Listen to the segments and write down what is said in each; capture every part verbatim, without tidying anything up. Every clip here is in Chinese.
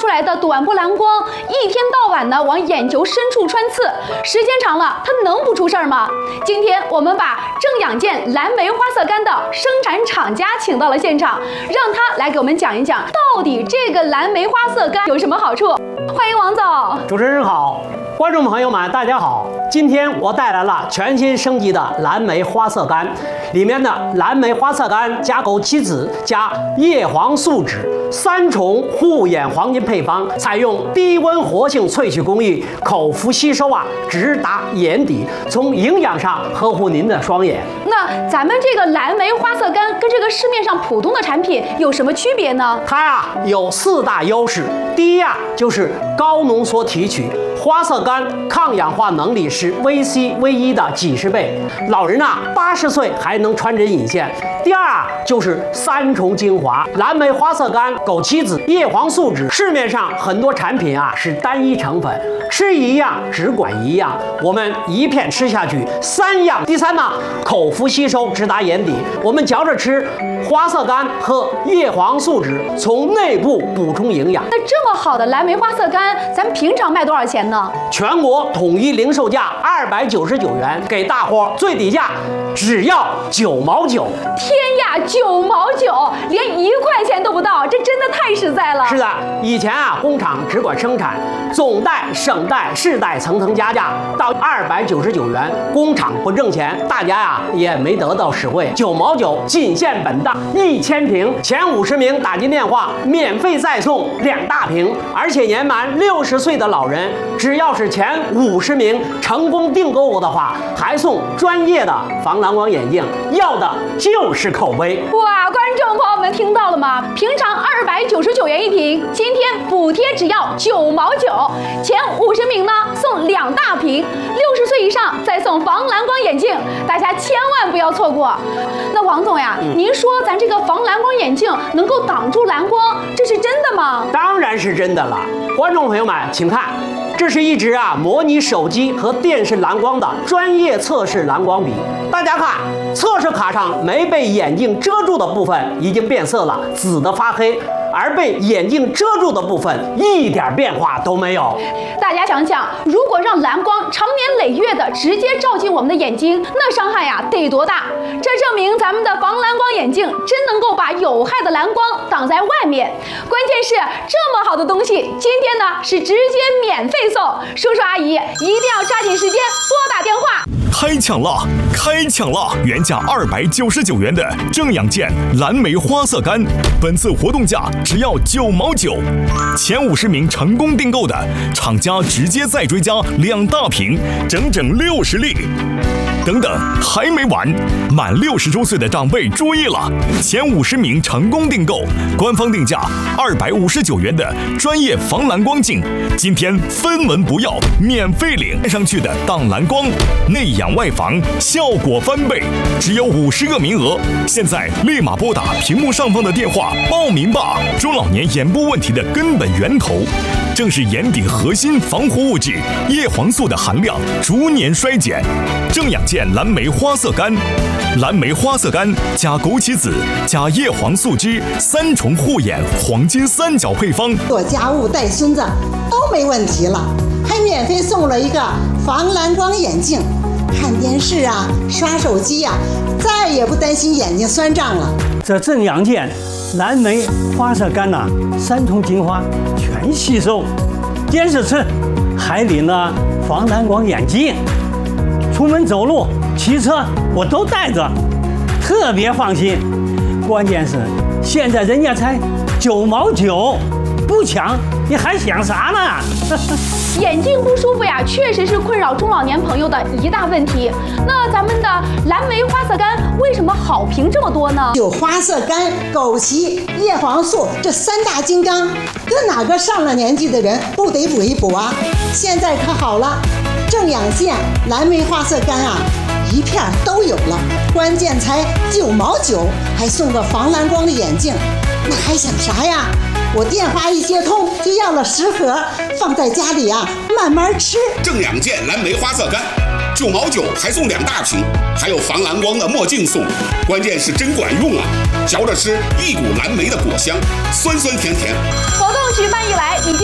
出来的短波蓝光，一天到晚的往眼球深处穿刺，时间长了，它能不出事儿吗？今天我们把正养健蓝莓花色苷的生产厂家请到了现场，让他来给我们讲一讲，到底这个蓝莓花色苷有什么好处。欢迎王总。 主持人好，观众朋友们大家好，今天我带来了全新升级的蓝莓花色苷，里面的蓝莓花色苷加枸杞子加叶黄素酯三重护眼黄金配方，采用低温活性萃取工艺，口服吸收啊，直达眼底，从营养上呵护您的双眼。 那咱们这个蓝莓花色苷跟这个市面上普通的产品有什么区别呢？ 它呀、啊、有四大优势，第一呀、啊、就是高浓缩提取。花色苷抗氧化能力是 V C V 一的几十倍，老人啊八十岁还能穿针引线。第二啊就是三重精华，蓝莓花色苷、枸杞子、叶黄素酯，市面上很多产品啊是单一成分，吃一样只管一样，我们一片吃下去三样。第三呢，口服吸收直达眼底，我们嚼着吃花色苷和叶黄素酯，从内部补充营养。 那这么好的蓝莓花色苷，咱们平常卖多少钱呢？ 全国统一零售价二百九十九元，给大伙最低价只要九毛九。 天呀，九毛九，连一块钱都不到，这真的太实在了。 是的，以前啊，工厂只管生产，总代、省代、市代层层加价，到二百九十九元，工厂不挣钱，大家呀也没得到实惠。九毛九，仅限本档一千瓶，前五十名打进电话，免费再送两大瓶，而且年满六十岁的老人，只要是前五十名成功订购的话，还送专业的防蓝光眼镜，要的就是口碑。 哇，观众朋友们听到了吗？平常二百九十九元一瓶，今天补贴只要九毛九，前五十名呢送两大瓶，六十岁以上再送防蓝光眼镜，大家千万不要错过。那王总呀，嗯、您说咱这个防蓝光眼镜能够挡住蓝光，这是真的吗？ 当然是真的了，观众朋友们，请看。这是一支啊模拟手机和电视蓝光的专业测试蓝光笔。大家看，测试卡上没被眼镜遮住的部分已经变色了，紫的发黑，而被眼镜遮住的部分一点变化都没有。 大家想想，如果让蓝光长年累月的直接照进我们的眼睛，那伤害呀得多大？这证明咱们的防蓝光眼镜真能够把有害的蓝光挡在外面。关键是这么好的东西，今天呢是直接免费送，叔叔阿姨一定要抓紧时间拨打电话。 开抢了，开抢了！原价二百九十九元的正养健蓝莓花色苷，本次活动价只要九毛九。前五十名成功订购的，厂家直接再追加两大瓶，整整六十粒。等等，还没完！满六十周岁的长辈注意了，前五十名成功订购，官方定价二百五十九元的专业防蓝光镜，今天分文不要，免费领，戴上去的挡蓝光，内养外防，效果翻倍，只有五十个名额，现在立马拨打屏幕上方的电话报名吧！中老年眼部问题的根本源头，正是眼底核心防护物质叶黄素的含量逐年衰减。正养健蓝莓花色苷，蓝莓花色苷加枸杞子加叶黄素酯三重护眼黄金三角配方， 做家务带孙子都没问题了，还免费送了一个防蓝光眼镜，看电视啊、刷手机呀、啊，再也不担心眼睛酸胀了。 这正养健蓝莓花色苷呐、啊，三重精华全吸收，电视吃还领了防蓝光眼镜。出门走路、骑车我都带着，特别放心。关键是现在人家才九毛九，不抢你还想啥呢？ 眼睛不舒服呀，确实是困扰中老年朋友的一大问题。那咱们的蓝莓花色苷为什么好评这么多呢？ 有花色苷、枸杞、叶黄素这三大金刚，跟哪个上了年纪的人不得补一补啊？现在可好了，正养健蓝莓花色苷啊，一片都有了，关键才九毛九，还送个防蓝光的眼镜，那还想啥呀？我电话一接通就要了十盒，放在家里啊，慢慢吃。 正养健蓝莓花色苷，九毛九还送两大瓶，还有防蓝光的墨镜送，关键是真管用啊！嚼着吃，一股蓝莓的果香，酸酸甜甜。 活动举办以来，已经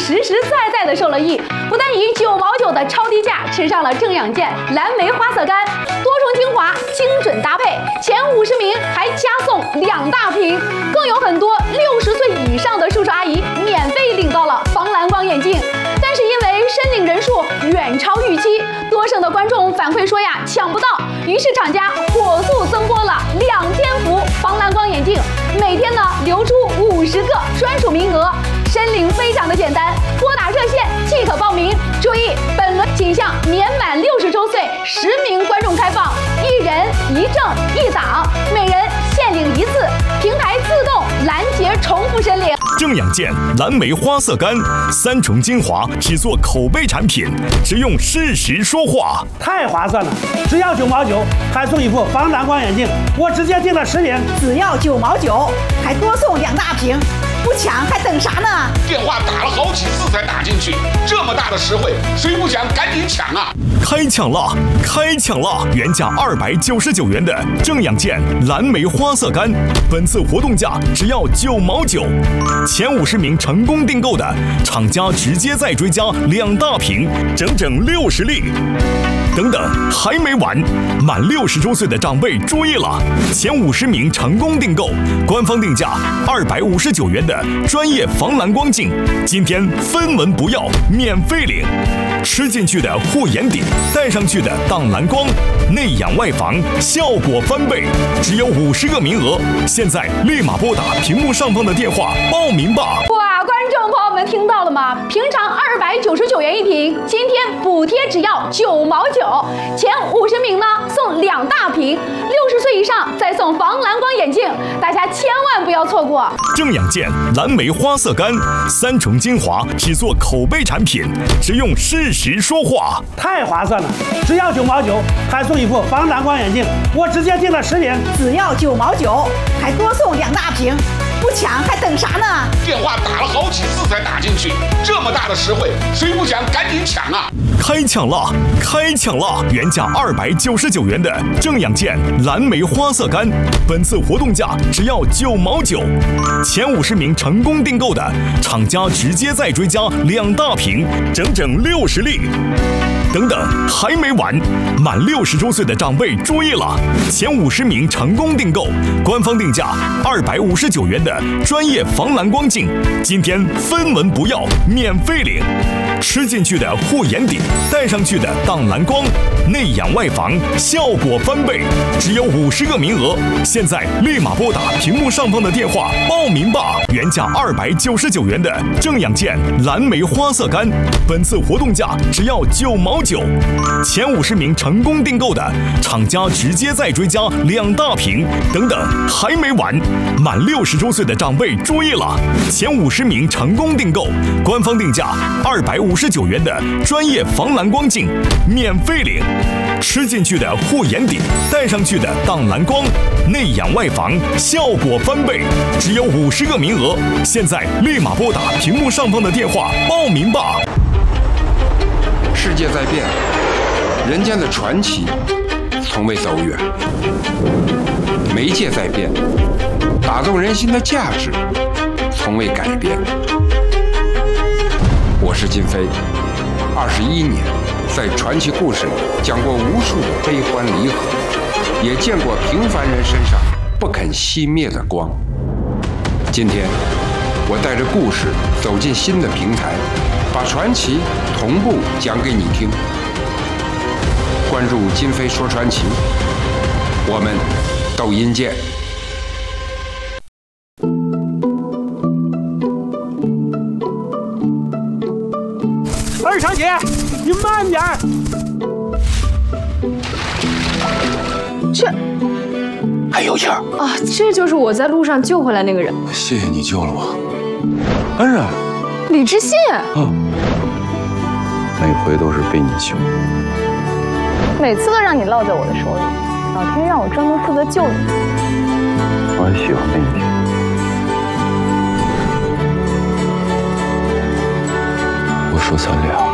实实在在的受了益，不但以九毛九的超低价吃上了正养健蓝莓花色干，多重精华精准搭配，前五十名还加送两大瓶，更有很多六十岁以上的叔叔阿姨免费领到了防蓝光眼镜。但是因为申领人数远超预期，多省的观众反馈说呀抢不到，于是厂家火速增拨了两千幅防蓝光眼镜，每天呢留出五十个专属名额。申领非常的简单，拨打热线即可报名。注意，本轮仅向年满六十周岁十名观众开放，一人一证一档，每人限领一次，平台自动拦截重复申领。 正养健蓝莓花色干三重精华，只做口碑产品，只用事实说话， 太划算了！只要九毛九，还送一副防蓝光眼镜，我直接订了十瓶， 只要九毛九，还多送两大瓶，不抢还等啥呢？ 电话打了好几次才打进去，这么大的实惠，谁不抢赶紧抢啊！ 开抢了，开抢了！原价二百九十九元的正养健蓝莓花色干，本次活动价只要九毛九。前五十名成功订购的，厂家直接再追加两大瓶，整整六十粒。等等，还没完！满六十周岁的长辈注意了，前五十名成功订购，官方定价二百五十九元的专业防蓝光镜，今天分文不要，免费领。吃进去的护眼底，戴上去的挡蓝光，内养外防，效果翻倍。只有五十个名额，现在立马拨打屏幕上方的电话报名吧！ 哇，观众朋友们听到了吗？平常二百九十九元一瓶，今天补贴只要九毛九，前五十名呢送两大瓶，六十岁以上再送防蓝光眼镜，大家千万不要错过。 正养健蓝莓花色干三重精华，只做口碑产品，只用事实说话， 太划算了！只要九毛九，还送一副防蓝光眼镜，我直接订了十瓶， 只要九毛九，还多送两大瓶，不抢还等啥呢？ 电话打了好几次才打进去，这么大的实惠，谁不抢赶紧抢啊！ 开抢了，开抢了！原价二百九十九元的正养健蓝莓花色干，本次活动价只要九毛九。前五十名成功订购的，厂家直接再追加两大瓶，整整六十粒。等等，还没完！满六十周岁的长辈注意了，前五十名成功订购，官方定价二百五十九元的专业防蓝光镜，今天分文不要，免费领。吃进去的护眼底，戴上去的挡蓝光，内养外防，效果翻倍。只有五十个名额，现在立马拨打屏幕上方的电话报名吧！原价二百九十九元的正养健蓝莓花色干，本次活动价只要九毛九。前五十名成功订购的，厂家直接再追加两大瓶。等等，还没完！满六十周岁的长辈注意了，前五十名成功订购，官方定价二百五十九元的专业防蓝光镜，免费领。吃进去的护眼底，戴上去的挡蓝光，内养外防，效果翻倍。只有五十个名额，现在立马拨打屏幕上方的电话报名吧！ 世界在变，人间的传奇从未走远；媒介在变，打动人心的价值从未改变。我是金飞，二十一年，在传奇故事里讲过无数的悲欢离合，也见过平凡人身上不肯熄灭的光。今天，我带着故事走进新的平台，把传奇同步讲给你听。关注金飞说传奇，我们抖音见。 二长姐，你慢点儿。 这还有气儿啊！这就是我在路上救回来那个人。 谢谢你救了我，安然。 李知信。 啊，每回都是被你救， 每次都让你落在我的手里。老天让我专门负责救你。 我还喜欢被你救。我说咱俩